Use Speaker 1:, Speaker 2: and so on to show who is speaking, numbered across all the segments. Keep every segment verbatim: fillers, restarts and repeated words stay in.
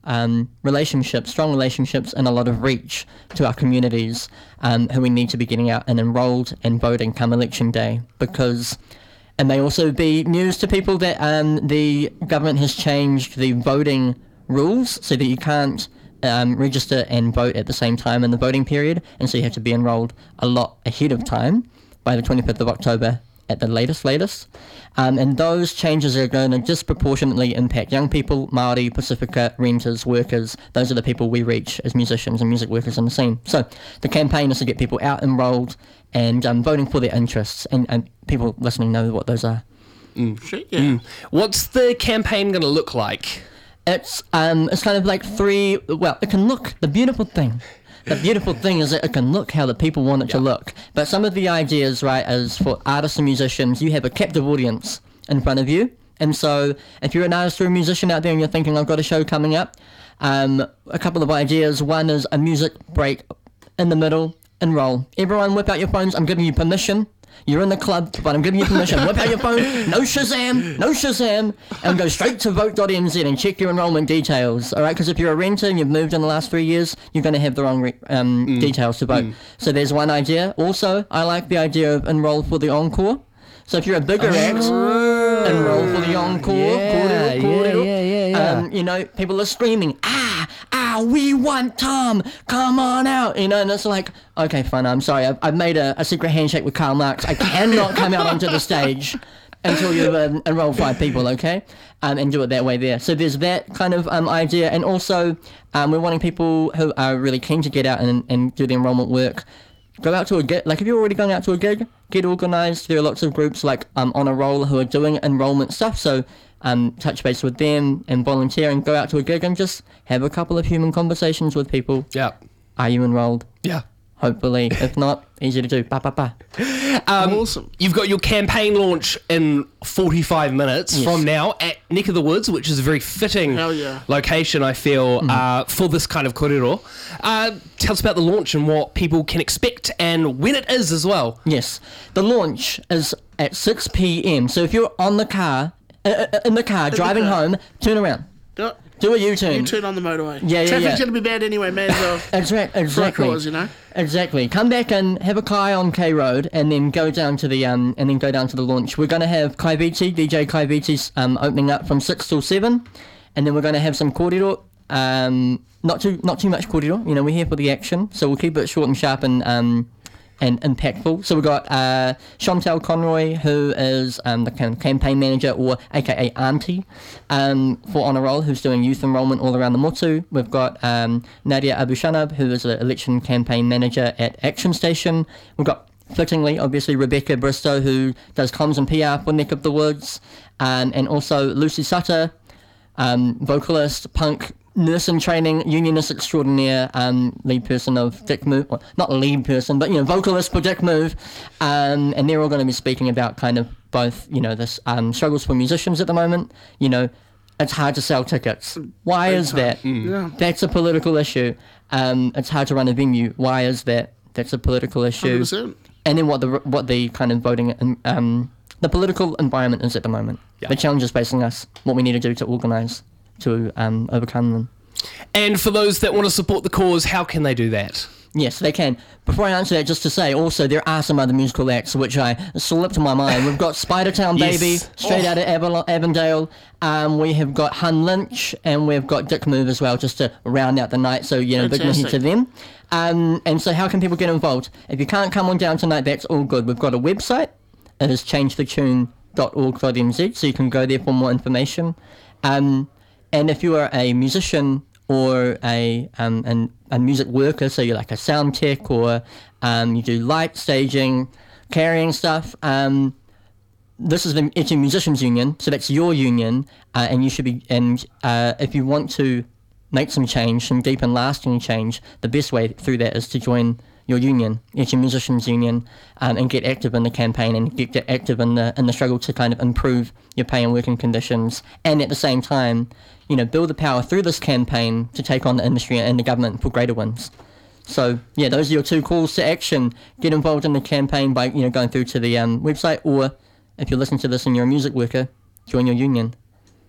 Speaker 1: um, relationships, strong relationships, and a lot of reach to our communities um, who we need to be getting out and enrolled and voting come election day, because it may also be news to people that um, the government has changed the voting rules so that you can't um, register and vote at the same time in the voting period, and so you have to be enrolled a lot ahead of time by the twenty-fifth of October at the latest latest. Um, and those changes are going to disproportionately impact young people, Māori, Pacifica, renters, workers. Those are the people we reach as musicians and music workers in the scene. So the campaign is to get people out enrolled and um, voting for their interests, and, and people listening know what those are.
Speaker 2: Mm. Sure, yeah. Mm.
Speaker 3: What's the campaign going to look like?
Speaker 1: It's um, it's kind of like three, well, it can look, the beautiful thing, the beautiful thing is that it can look how the people want it yeah. to look. But some of the ideas, right, is for artists and musicians, you have a captive audience in front of you. And so if you're an artist or a musician out there and you're thinking, I've got a show coming up, um, a couple of ideas. One is a music break in the middle, enroll. Everyone whip out your phones, I'm giving you permission. You're in the club, but I'm giving you permission. Whip out your phone, no Shazam, no Shazam, and go straight to vote dot n z and check your enrolment details, all right? Because if you're a renter and you've moved in the last three years, you're going to have the wrong re- um, mm. details to vote. Mm. So there's one idea. Also, I like the idea of enroll for the encore. So if you're a bigger oh. act, enroll for the encore.
Speaker 3: Yeah,
Speaker 1: cordial, cordial.
Speaker 3: yeah, yeah, yeah, yeah.
Speaker 1: Um, you know, people are screaming, ah, ah, we want Tom, come on out. You know, and it's like, okay, fine, I'm sorry, I've, I've made a, a secret handshake with Karl Marx. I cannot come out onto the stage until you've um, enrolled five people, okay? Um, and do it that way there. So there's that kind of um, idea. And also, um, we're wanting people who are really keen to get out and, and do the enrollment work. Go out to a gig. Like, if you're already going out to a gig, get organised. There are lots of groups like um, On a Roll who are doing enrolment stuff. So um, touch base with them and volunteer and go out to a gig and just have a couple of human conversations with people.
Speaker 3: Yeah.
Speaker 1: Are you enrolled?
Speaker 3: Yeah.
Speaker 1: Hopefully. If not, easy to do. Ba, ba, ba.
Speaker 3: Um,
Speaker 2: awesome.
Speaker 3: You've got your campaign launch in forty-five minutes
Speaker 1: yes.
Speaker 3: from now at Neck of the Woods, which is a very fitting
Speaker 2: yeah.
Speaker 3: location, I feel,
Speaker 1: mm.
Speaker 3: uh, for this kind of korero. Uh, tell us about the launch and what people can expect and when it is as well.
Speaker 1: Yes. The launch is at six p.m. So if you're on the car, uh, in the car, in driving the car. home, turn around.
Speaker 2: Do,
Speaker 1: Do a U-turn.
Speaker 2: U-turn on the motorway.
Speaker 1: Yeah, yeah,
Speaker 2: Traffic's
Speaker 1: yeah.
Speaker 2: going to be bad anyway, may as well.
Speaker 1: Exactly. Exactly.
Speaker 2: Cause, you know?
Speaker 1: Exactly. Come back and have a kai on K Road, and then go down to the um, and then go down to the launch. We're going to have Kaiviti, D J Kaiviti's um, opening up from six till seven, and then we're going to have some korero. Um, not too not too much korero. You know, we're here for the action, so we'll keep it short and sharp and um. and impactful. So we've got uh, Chantel Conroy, who is um, the kind of campaign manager, or aka Auntie, um, for On a Roll, who's doing youth enrolment all around the motu. We've got um, Nadia Abushanab, who is the election campaign manager at Action Station. We've got, fittingly, obviously, Rebecca Bristow, who does comms and P R for Neck of the Woods, um, and also Lucy Sutter, um, vocalist, punk, nurse in training, unionist extraordinaire, um, lead person of Dick Move, well, not lead person, but, you know, vocalist for Dick Move, um, and they're all going to be speaking about kind of both, you know, this um, struggles for musicians at the moment. You know, it's hard to sell tickets. Why is that?
Speaker 2: Mm. Yeah.
Speaker 1: That's a political issue. Um, it's hard to run a venue. Why is that? That's a political issue.
Speaker 2: one hundred percent.
Speaker 1: And then what the what the kind of voting, um, the political environment is at the moment.
Speaker 3: Yeah.
Speaker 1: The challenges facing us, what we need to do to organise to um, overcome them.
Speaker 3: And for those that want to support the cause, how can they do that?
Speaker 1: Yes, they can. Before I answer that, just to say, also, there are some other musical acts which I slipped my mind. We've got Spidertown
Speaker 3: Yes.
Speaker 1: Baby, straight
Speaker 2: Oh.
Speaker 1: out of Aval- Avondale. Um, we have got Hun Lynch, and we've got Dick Move as well, just to round out the night. So, you know, big
Speaker 2: Fantastic.
Speaker 1: message to them. Um, and so how can people get involved? If you can't come on down tonight, that's all good. We've got a website. It is change the tune dot org dot n z, so you can go there for more information. Um, and if you are a musician or a um, an, a music worker, so you're like a sound tech, or um, you do light staging, carrying stuff, um, this is the Iti Musicians Union, so that's your union, uh, and you should be, and uh, if you want to make some change, some deep and lasting change, the best way through that is to join your union, Iti Musicians Union, um, and get active in the campaign and get, get active in the in the struggle to kind of improve your pay and working conditions, and at the same time, you know, build the power through this campaign to take on the industry and the government for greater wins. So, yeah, those are your two calls to action. Get involved in the campaign by, you know, going through to the um, website, or if you're listening to this and you're a music worker, join your union.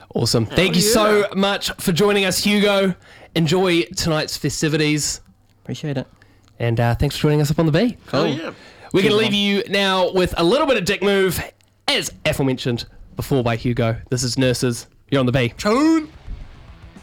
Speaker 3: Awesome. Thank you
Speaker 2: yeah.
Speaker 3: so much for joining us, Hugo. Enjoy tonight's festivities.
Speaker 1: Appreciate it.
Speaker 3: And uh, thanks for joining us up on the B.
Speaker 2: Oh, yeah.
Speaker 3: We're going to
Speaker 1: Cheers,
Speaker 3: leave you now with a little bit of dick move, as aforementioned before by Hugo. This is Nurses. You're on the B.
Speaker 2: Tune.